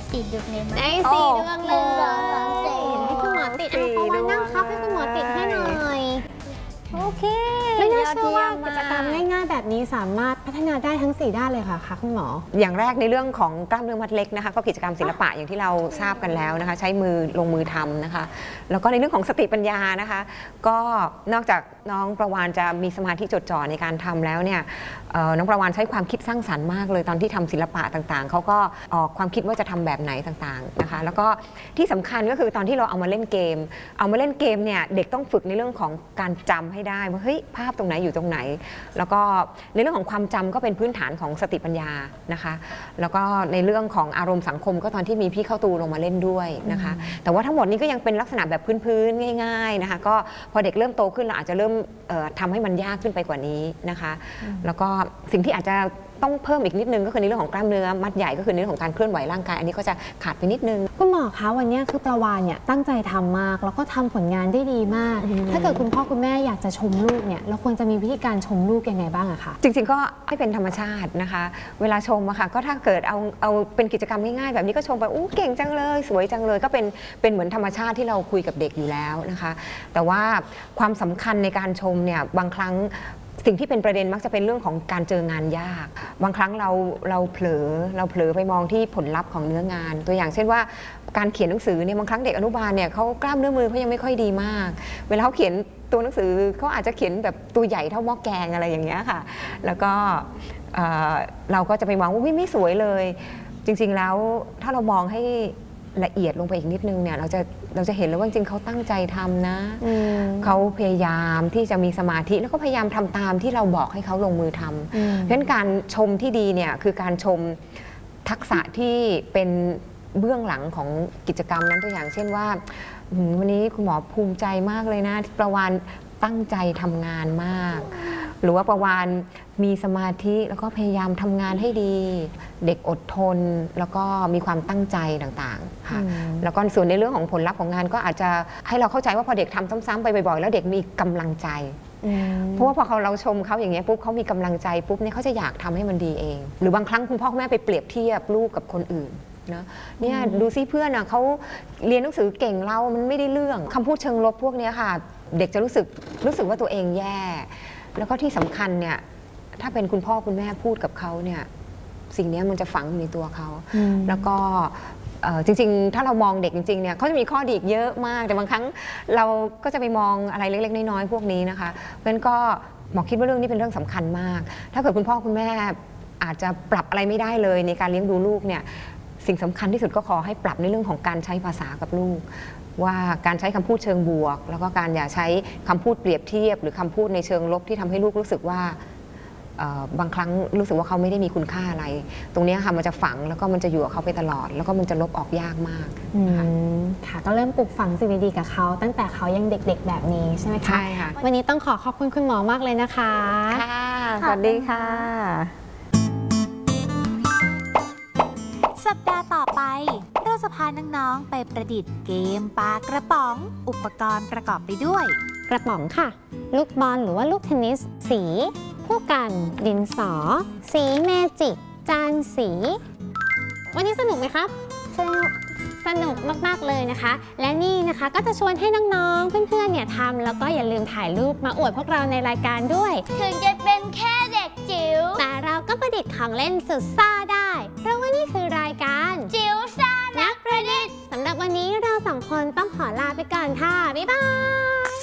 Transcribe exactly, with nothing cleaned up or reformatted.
สี่ดวงเลยไหมได้สี่ดวงเลยให้คุณหมอติดอ่ะประวันนั่งครับให้คุณหมอติดให้หน่อยโอเคไม่น่าเชื่อว่ากิจกรรมง่ายๆแบบนี้สามารถพัฒนาได้ทั้งสี่ด้านเลยค่ะค่ะคุณหมออย่างแรกในเรื่องของกล้ามเนื้อมัดเล็กนะคะก็กิจกรรมศิลปะอย่างที่เราทราบกันแล้วนะคะใช้มือลงมือทำนะคะแล้วก็ในเรื่องของสติปัญญานะคะก็นอกจากน้องประวานจะมีสมาธิจดจ่อในการทำแล้วเนี่ยน้องประวานใช้ความคิดสร้างสรรค์มากเลยตอนที่ทำศิลปะต่างๆเขาก็ออกความคิดว่าจะทำแบบไหนต่างๆนะคะแล้วก็ที่สำคัญก็คือตอนที่เราเอามาเล่นเกมเอามาเล่นเกมเนี่ยเด็กต้องฝึกในเรื่องของการจำให้ได้ว่าเฮ้ยภาพตรงไหนอยู่ตรงไหนแล้วก็ในเรื่องของความจำก็เป็นพื้นฐานของสติปัญญานะคะแล้วก็ในเรื่องของอารมณ์สังคมก็ตอนที่มีพี่เข้าตูลงมาเล่นด้วยนะคะแต่ว่าทั้งหมดนี้ก็ยังเป็นลักษณะแบบพื้นๆง่ายๆนะคะก็พอเด็กเริ่มโตขึ้นเราอาจจะเริ่มทำให้มันยากขึ้นไปกว่านี้นะคะแล้วก็สิ่งที่อาจจะต้องเพิ่มอีกนิดนึงก็คือในเรื่องของกล้ามเนื้อมัดใหญ่ก็คือในเรื่องของการเคลื่อนไหวร่างกายอันนี้ก็จะขาดไปนิดนึงคุณหมอคะวันนี้คือประวานเนี่ยตั้งใจทำมากแล้วก็ทำผลงานได้ดีมากถ้าเกิดคุณพ่อคุณแม่อยากจะชมลูกเนี่ยเราควรจะมีวิธีการชมลูกยังไงบ้างอะคะจริงๆก็ให้เป็นธรรมชาตินะคะเวลาชมอะค่ะก็ถ้าเกิดเอาเอาเป็นกิจกรรมง่ายๆแบบนี้ก็ชมไปอู้เก่งจังเลยสวยจังเลยก็เป็นเป็นเหมือนธรรมชาติที่เราคุยกับเด็กอยู่แล้วนะคะแต่ว่าความสำคัญในการชมเนี่ยบางครั้งสิ่งที่เป็นประเด็นมักจะเป็นเรื่องของการเจองานยากบางครั้งเราเราเผลอเราเผลอไปมองที่ผลลัพธ์ของเนื้องานตัวอย่างเช่นว่าการเขียนหนังสือเนี่ยบางครั้งเด็กอนุบาลเนี่ยเขากล้ามเนื้อมือเขายังไม่ค่อยดีมากเวลาเขาเขียนตัวหนังสือเขาอาจจะเขียนแบบตัวใหญ่เท่าหม้อแกงอะไรอย่างเงี้ยค่ะแล้วก็เราก็จะไปมองว่าไม่สวยเลยจริงๆแล้วถ้าเรามองให้ละเอียดลงไปอีกนิดนึงเนี่ยเราจะเราจะเห็นแล้วว่าจริงเขาตั้งใจทำนะเขาพยายามที่จะมีสมาธิแล้วก็พยายามทำตามที่เราบอกให้เขาลงมือทำเพราะฉะนั้นการชมที่ดีเนี่ยคือการชมทักษะที่เป็นเบื้องหลังของกิจกรรมนั้นตัวอย่างเช่นว่าวันนี้คุณหมอภูมิใจมากเลยนะประวานตั้งใจทำงานมากหรือว่าประวานมีสมาธิแล้วก็พยายามทำงานให้ดีเด็กอดทนแล้วก็มีความตั้งใจต่างๆค่ะแล้วก็ส่วนในเรื่องของผลลัพธ์ของงานก็อาจจะให้เราเข้าใจว่าพอเด็กทำซ้ำๆไปบ่อยๆแล้วเด็กมีกำลังใจเพราะว่าพอเขาเราชมเขาอย่างเงี้ยปุ๊บเขามีกำลังใจปุ๊บเนี่ยเขาจะอยากทำให้มันดีเองหรือบางครั้งคุณพ่อคุณแม่ไปเปรียบเทียบลูกกับคนอื่นนะเนี่ยดูซิเพื่อนอ่ะเขาเรียนหนังสือเก่งเรามันไม่ได้เรื่องคำพูดเชิงลบพวกนี้ค่ะเด็กจะรู้สึกรู้สึกว่าตัวเองแย่แล้วก็ที่สำคัญเนี่ยถ้าเป็นคุณพ่อคุณแม่พูดกับเขาเนี่ยสิ่งนี้มันจะฝังอยู่ในตัวเขาแล้วก็จริงๆถ้าเรามองเด็กจริงๆเนี่ยเขาจะมีข้อดีเยอะมากแต่บางครั้งเราก็จะไปมองอะไรเล็กๆน้อยๆพวกนี้นะคะเพราะฉะนั้นก็หมอคิดว่าเรื่องนี้เป็นเรื่องสำคัญมากถ้าเกิดคุณพ่อคุณแม่อาจจะปรับอะไรไม่ได้เลยในการเลี้ยงดูลูกเนี่ยสิ่งสำคัญที่สุดก็ขอให้ปรับในเรื่องของการใช้ภาษากับลูกว่าการใช้คำพูดเชิงบวกแล้วก็การอย่าใช้คำพูดเปรียบเทียบหรือคำพูดในเชิงลบที่ทำให้ลูกรู้สึกว่าบางครั้งรู้สึกว่าเขาไม่ได้มีคุณค่าอะไรตรงนี้ค่ะมันจะฝังแล้วก็มันจะอยู่กับเขาไปตลอดแล้วก็มันจะลบออกยากมากค่ะก็เริ่มปลูกฝังสิ่งดีๆกับเขาตั้งแต่เขายังเด็กๆแบบนี้ใช่ไหมคะใช่ค่ะวันนี้ต้องขอขอบคุณคุณหมอมากเลยนะคะค่ะสวัสดีค่ะสัปดาห์ต่อไปเราจะพาน้องๆไปประดิษฐ์เกมปลากระป๋องอุปกรณ์ประกอบไปด้วยกระป๋องค่ะลูกบอลหรือว่าลูกเทนนิสสีผู้กันดินสอสีเมจิกจานสีวันนี้สนุกไหมครับสนุกสนุกมากๆเลยนะคะและนี่นะคะก็จะชวนให้น้องๆเพื่อนๆเนี่ยทำแล้วก็อย่าลืมถ่ายรูปมาอวดพวกเราในรายการด้วยถึงจะเป็นแค่เด็กจิ๋วแต่เราก็ประดิษฐ์ของเล่นสุดซ่าได้เพราะว่านี่คือรายการจิ๋วซ่านักประดิษฐ์สำหรับวันนี้เราสองคนต้องขอลาไปก่อนค่ะบ๊ายบาย